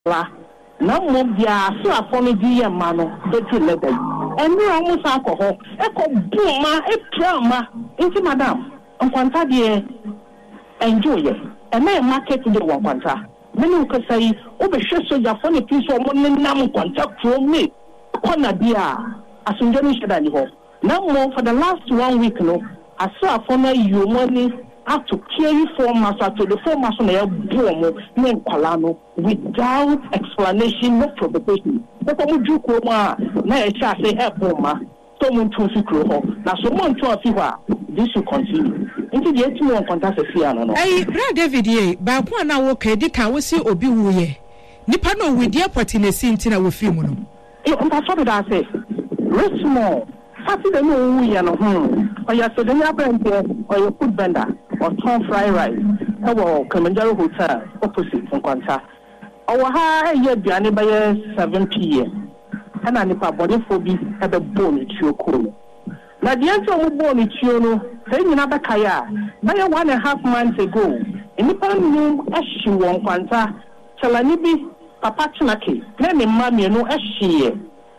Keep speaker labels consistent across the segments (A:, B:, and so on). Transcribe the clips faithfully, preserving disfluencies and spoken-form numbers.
A: la na mo bia so afọ di ye ma no beti leda enu amu sa akọ eko buma e trauma nti madam nkwanta de enjoy ye eme market de won kwanta many uka say obehwe soja for ne piso mo nenam kwanta kro me kona bia asunje ni sheda ni ho na mo for the last one week no aso afọ na you money have to carry four months to the four months na boom na nkwala no without explanation, no provocation. But I'm ju ko ma na e cha say help ma so mun tu fi kro ho na so mun tu afi wa this should continue into the eighteen one contact se no no
B: eh Brother David ye ba ko na wo ka di kan wo si obi wuye nipa no we di airport na si ntina wo fi mu no
A: e on ta so da say Richmond Saturday no wuye no hmm o ya so dey abent or your food vendor or ton fried rice e wo Kilimanjaro hotel opposite Nkwanta owo ha e ye aduane ba ye seven p m ana nipa body phobia e be bo ni tuo ko na die nso mo bo ni tuo no sai nyina ba kaya ba ye one and a half months ago nipa nu ahyi won Nkwanta chalani bi papa chinake na ne mma me no ahyi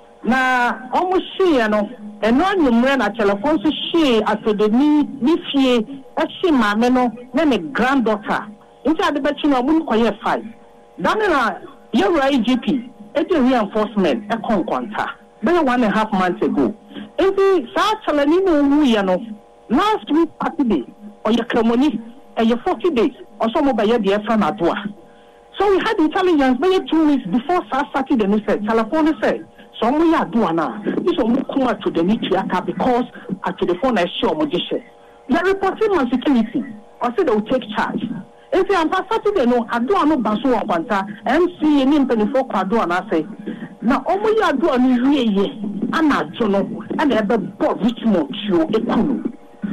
A: na omo hyi no eno anyumre na telephone so hyi atodoni ni fie ahyi maame no na ne granddaughter nti ade ba chi no mo koye five danina your I G P it is reinforcement e kon Nkwanta be one and a half months ago nti sa chalani no wu ye no last week Saturday or your ceremony and your forty days or some of your dear friend Adwa. So we had intelligence by two weeks before Saturday and said telephone said so we are doing now this will come to the Nitriaka because at the phone I show modisha they are reporting on security or say they will take charge. If you are Saturday no Adwa no basu on Nkwanta M C any twenty-four kwado na say na omo ya Adwa no wiye ana jono and ebe bo Richmond show ekunu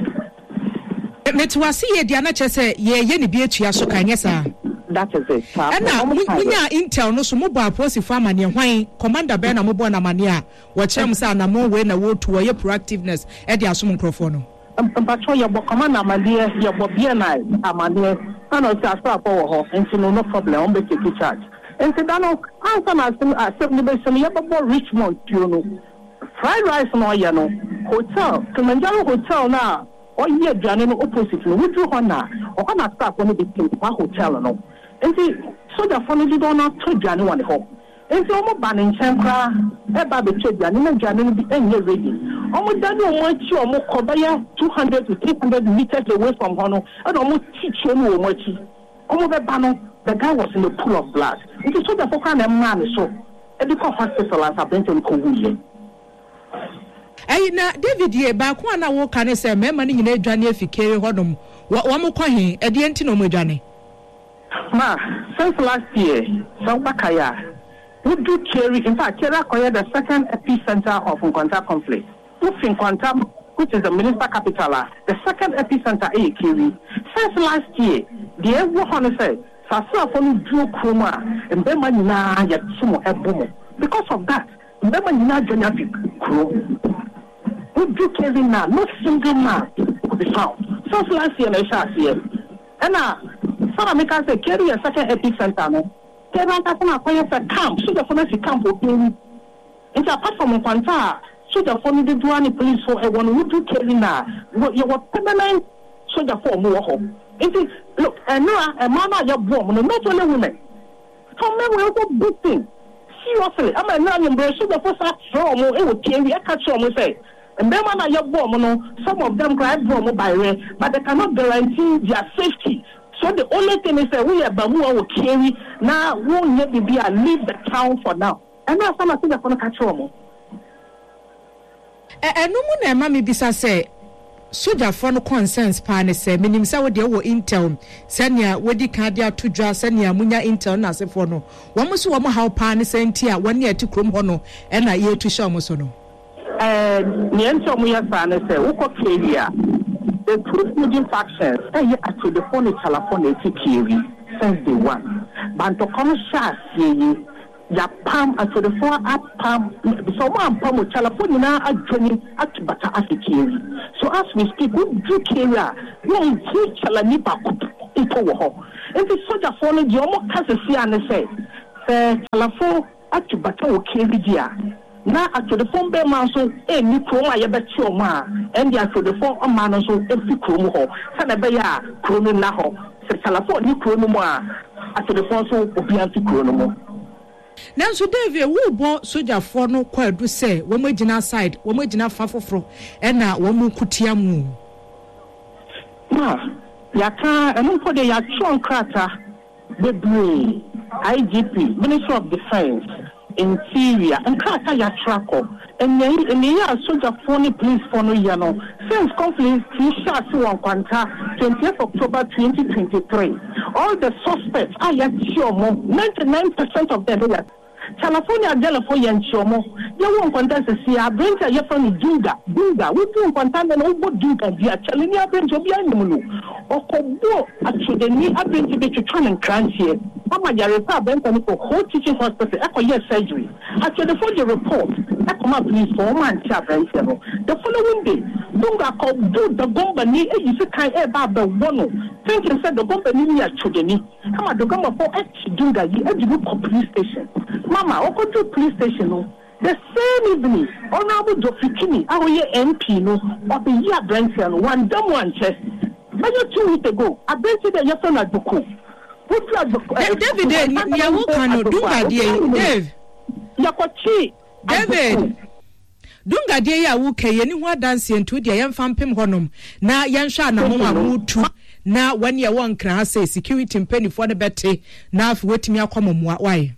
B: metwasi ye dia na chese ye ye ne bi etua so kan yesa
A: that is it
B: ana munya intel no so mo bo aposi fa amane hwan commander ben na mo bo na mane a wo chem sa na mo we na wo tu ye proactiveness e dia so microphone no
A: mpacho ye bo commander amane ye bo bia na amane ana o sa sta for ho nti no no problem on be take charge nti da no answer na asem ni be so ye bo Richmond tuo no fried rice no ye no hotel Kilimanjaro hotel na o ye aduane no opposite no wudru ho na o ka na staff no be team kwa hotel no enti so da fo no di do na to aduane won ho enti o mo ba ne nchen kra e ba be to aduane na aduane no bi enye ready o mo da no mo achi o mo ko ba ya two hundred to three hundred meters away from ho no e do mo tichi no o mo achi o mo be ba no the guy was in a pool of blood enti so da fo ka na man so e di ko hospital as abento ko wuye.
B: Ay na David ye ba ko na wo kan se mema ni nyina adwane afikere hodom wo mo kwahe e de enti no mo adwane
A: ma since last year so bakaya we do carry in fact Kera Koya the second epicenter of Nkwanta conflict if Nkwanta which is the municipal capital the second epicenter e Kiri since last year the ever honor say sasa for no dro kroma mbema nyina ya timo ebomo because of that mbema nyina adwane afik kro we do carry now, no single man could be found. So last year, I shall see it. And now, Sarah make us carry a second epicenter. No, they don't have to acquire a camp, so the police camp will be. And apart from Nkwanta, so the phone did do any police for a one who do carry now. You were permanent, so the form more home. It is look, and now a man are your bomb, no not only women. Some men will go big thing. Seriously, I'm a non embrace, so the first act from it will carry a catch on say. And then when I have bomb, some of them cry bomb by way, but they cannot guarantee their safety. So the only thing is that we are Bamua will carry now won't let me be and leave the town for now. And now some of them are going to catch on.
B: And no one, mammy, bisa say, Soja for no concerns, pane say, meaning so de wo intel, Senya, wedi cardia to draw Senya, Munya intel, as a phono. One must woman how pane sentia, one year to Crum Hono, and a year to Shamosono.
A: And Niento Muya Sana say, Uko Kavia, the two leading factions, they actually the phone telephone to Kiri since day one. Banto Commercial, see, ya palm at the four up palm, so one palm with telephone now at joining at Bata Kiri. So as we speak, we do Kira, no, teach Chalanipa into Woho. If the soldier phone, you almost can't see and say, sɛ Chalafo atubata wɔ Kevidia na atodefo be man so e ni krom a yɛbɛte ɔmo a ɛndi atodefo ɔma no so efi krom hɔ sɛ na bɛyɛ a krom na hɔ sɛ Chalafo ni krom mu a atodefo so obi anti krom mu.
B: Nanso David wo bo sojafoɔ no kɔ adu sɛ wɔn agina side wɔn agina fa foforo ɛna wɔn kutia mu.
A: Ma yaka ɛno mpo de yatwɔn krata bebree I G P Ministry of Defence Interior nkrata yatrakɔ ɛnɛ ɛnɛ yɛ sojafoɔ ne policefoɔ no yɛ no since conflict ti hyɛ wɔ kwanta twentieth October twenty twenty-three all the suspects are yet ɔmo ninety-nine percent of them are California Delafo Yanchomo. You won't contest to see a branch of your friend Junga, Junga, we do contend and over Junga, the Chalinia branch of Yanimulu. Or Kobo, actually, the knee up into the Chuchan and Crunch here. Mama Yareka Benton for whole teaching hospital, echo year surgery. After the full report, Ekoma police for one chapter. The following day, Dunga called the company, and you see kind of about the one. Thinking said the company at Chudeni. Come on, the government for H Dunga, you have to go police station. Mama, I go to police station. No, the same evening, Honorable Jofikini, our year M P, no, of the year Brenton, one dumb one chest. Maybe two weeks ago, I bet you that you're from at Buku.
B: David, you cannot do that, Dave.
A: Yakochi,
B: David. Dunga deɛ ya wo kɛ yɛni ho adanse nto deɛ yɛmfa mpem hɔnom na yɛnhwɛ na mo a mutu na wɔne yɛ wɔn kra sɛ security mpanifoɔ no bɛte na afi wetimi akɔmɔ mo wae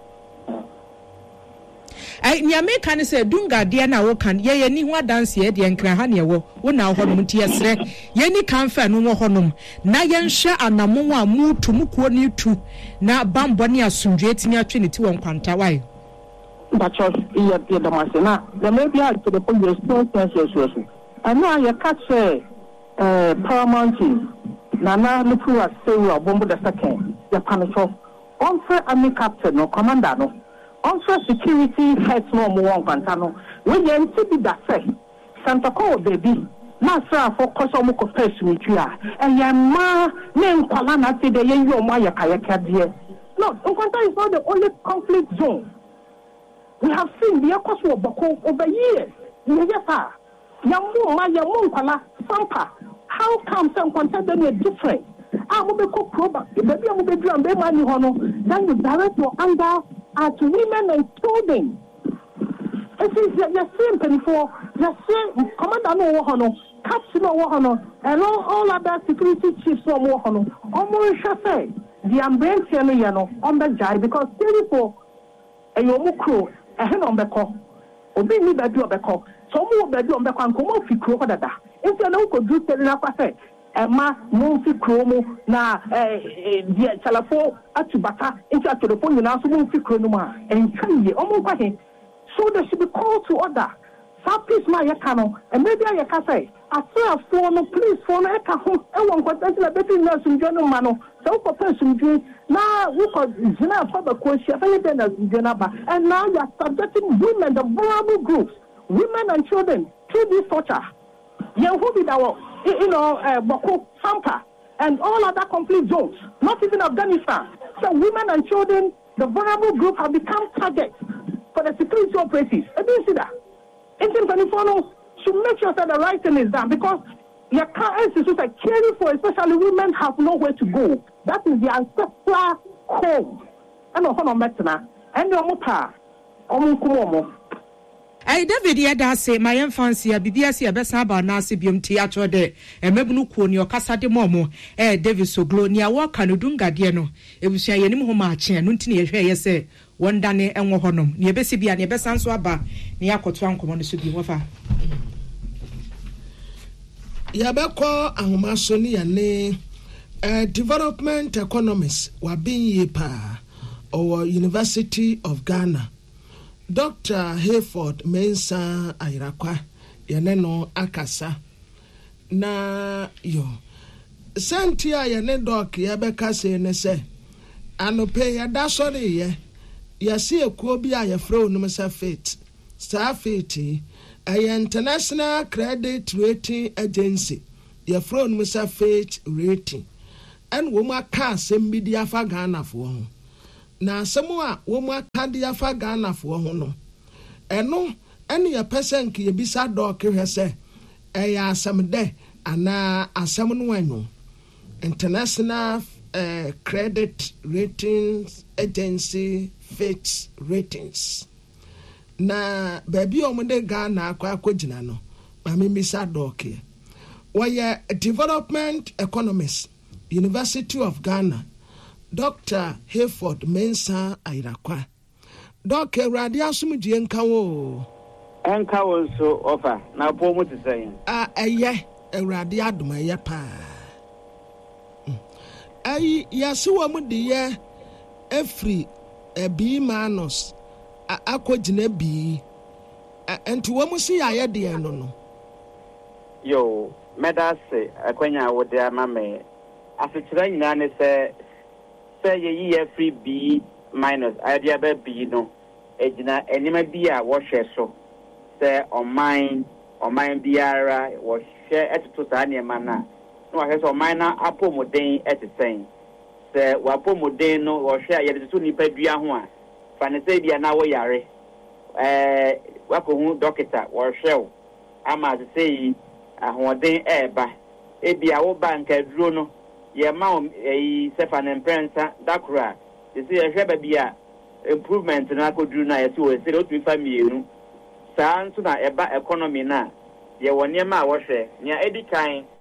B: ai nya me kan sɛ dunga deɛ na wo kan yɛ yɛni ho adanse deɛ nkra ha ne ɛwɔ wo na hɔnom nti yɛsrɛ yɛni kan fa no wɔ hɔnom na yɛnhwɛ anamo a mutu mukuo ne tu na bambɔ ne asomdwe timi atwe ne ti wɔ nkwanta wae.
A: But you have the Damascena. There may be to the police, no sense. I know I catch a paramount. Nana Lupua say we are bomb the second. The Panicho. On for army captain or commander. On for security heads no more Pantano. When you enter that say Santa Call baby. Nasa for Kosomo Pes Mutua. And Yama name Kalana say the Yayo Maya Kayaka dear. No, Ukwanta is not the only conflict zone. We have seen the Akoswo Boko over years. Yepa, Yamu, my Yamu, Pala, Sampa. How come some content them are different? I will be cook proba. The baby will be drum, they money hono. Then you direct your anger at women and children. It is the same penny for the same commander no hono, captain no hono, and all, all other security chiefs no hono. Almost say the ambulance yano on the jai because thirty-four a yomukro. Ehn on beko obi ni badu obeko so mo badu on beko anko mo fi kro dada enti na ko du tele na kwa se e ma mo fi kro mo na eh dia Chalafo atubata enti atodefo nyina so mo fi kro no ma entwie o mo kwa he so there should be call to order sa peace ma ye ka no e maybe ye ka say after for no police for no e ka ho e won content na betu na sumdwe no ma no so ko person now we could Zina Papa Koshi, and now you are subjecting women, the vulnerable groups, women and children, to this torture. You know, uh, Boko, Sampa, and all other conflict zones, not even Afghanistan. So women and children, the vulnerable group have become targets for the security operatives. I didn't see that. eighteen twenty-four should make sure that the right thing is done because your car is like caring for, especially women, have nowhere to go. That is the ancestral home. And no one metna. And no mota. Omunkumo.
B: I David yada say my infancy a bibiasi a besa ba na se biom theatre de e mebunu ko ni okasa de momo eh David Soglo ni awo kanu dunga de no ebusua yenim ho ma ache no ntini ye hwe ye se wondane enwo honom ni ebesi bia ni ebesa nso aba ni akoto ankomo no so bi wofa
C: yabeko ahomaso ni yane uh, development economists wa bin ye pa or University of Ghana. Doctor Hayford Mensah Ayrakwa yane no akasa na yo sentia yane doc yabeka se ne se anope ya da sori ye yase ekuo bi ayefro no mesa faith star faith a international credit rating agency yefro no mesa faith rating and wo ma ka se media fa Ghana fo na asɛm a wɔn akade afa Ghanafoɔ ho no ɛno ɛne yɛ pɛsɛnk yɛbisa dɔɔke hwɛ sɛ ɛyɛ asɛm dɛ anaa asɛm no ɛno International uh, Credit Ratings Agency Fitch Ratings na baabi a wɔn de Ghana akɔ akɔgyina no maame bisa dɔɔke wɔyɛ development economist University of Ghana Doctor Hayford Mensah Ayrakwa. Doctor Awurade asomdue nka wo.
D: Enka wo nso ofa na po mu tsɛn.
C: Ah ɛyɛ Awurade adom ɛyɛ pa. Ai yɛse wɔ mu de yɛ efri ebi manos akɔgyina bi. Enti wɔ mu si ayɛ de no no.
D: Yo, medase akwanya wo de ama me. Afikyerɛ nyina ne sɛ sɛ yɛyi yɛ free B minus idea bɛ B no egyina enima bi a wɔhwɛ so sɛ ɔman ɔman biara wɔhwɛ ɛtoto saa nneɛma na na wɔhwɛ sɛ ɔman na apɔmuden ɛtesɛn sɛ wapɔmuden no wɔhwɛ a yɛde toto nipa dua ho a fa ne sɛ bia na wɔyare ɛɛ wakɔhu dɔkita wɔhwɛ wo ama sɛ yi ahoɔden ɛɛba ebi a wo bank aduro no ye ma e sefa na prensa dakura ye se ye hweba bia improvement na akoduru na ye se o se o tu fa mienu saa nso na eba economy na ye wonye ma wo hwe nya edikan